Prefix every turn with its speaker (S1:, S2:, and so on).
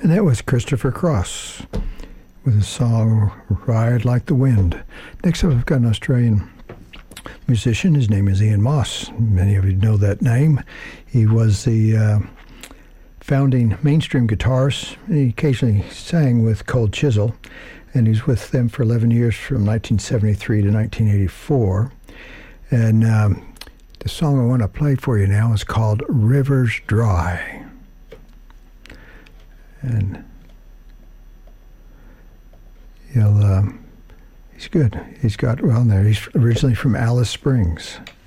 S1: And that was Christopher Cross with the song Ride Like the Wind. Next up, I've got an Australian musician. His name is Ian Moss. Many of you know that name. He was the founding mainstream guitarist. He occasionally sang with Cold Chisel, and he's with them for 11 years from 1973 to 1984. And the song I want to play for you now is called Rivers Dry. And he's good. He's originally from Alice Springs.